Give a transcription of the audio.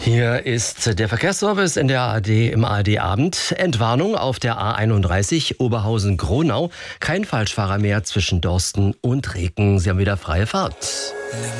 Hier ist der Verkehrsservice in der ARD im ARD-Abend. Entwarnung auf der A31 Oberhausen-Gronau. Kein Falschfahrer mehr zwischen Dorsten und Reken. Sie haben wieder freie Fahrt.